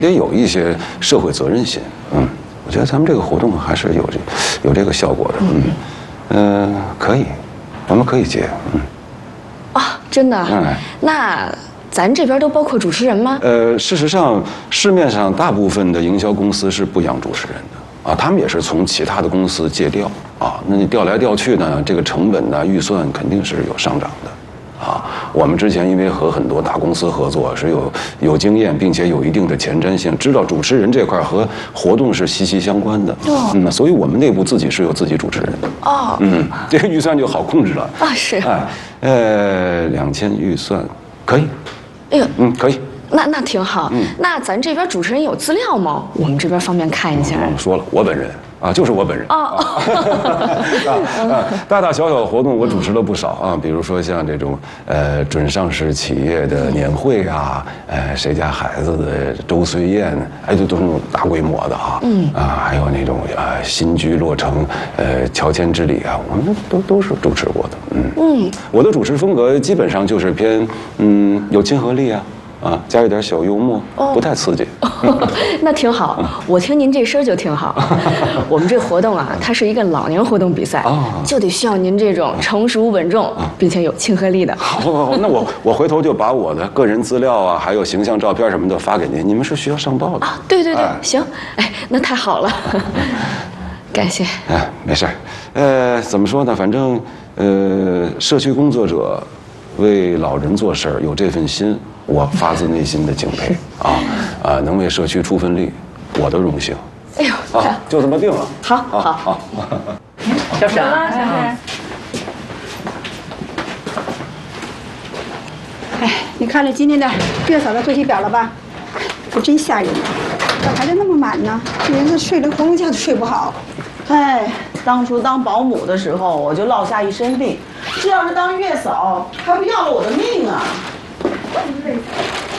也有一些社会责任心。我觉得咱们这个活动还是有这个效果的。可以，我们可以接。 真的？那咱这边都包括主持人吗？ 事实上，市面上大部分的营销公司是不养主持人的他们也是从其他的公司借调那你调来调去呢，这个成本呢、预算肯定是有上涨的。我们之前因为和很多大公司合作，是有经验，并且有一定的前瞻性，知道主持人这块和活动是息息相关的。所以我们内部自己是有自己主持人的。这个预算就好控制了。 是。 2000预算可以。 哎呦， 可以。 那挺好。那咱这边主持人有资料吗？我们这边方便看一下。 我说了，我本人。就是我本人大大小小的活动我主持了不少比如说像这种准上市企业的年会谁家孩子的周岁宴，都是那种大规模的还有那种新居落成乔迁之礼我们都是主持过的。我的主持风格基本上就是偏有亲和力加一点小幽默，不太刺激。 那挺好，我听您这声就挺好。我们这活动它是一个老年活动比赛，就得需要您这种成熟稳重，并且有亲和力的。 好，那我回头就把我的个人资料还有形象照片什么的发给您，你们是需要上报的对，行，那太好了，感谢。 没事怎么说呢？反正社区工作者为老人做事儿有这份心。我发自内心的敬佩能为社区出份力，我的荣幸。 哎呦， 就这么定了。 好。 小沈， 你看了今天的月嫂的作息表了吧？可真吓人啊！咋排得那么满呢？这人睡了回笼觉都睡不好。 当初当保姆的时候我就落下一身病，这要是当月嫂，还不要了我的命啊！累死了。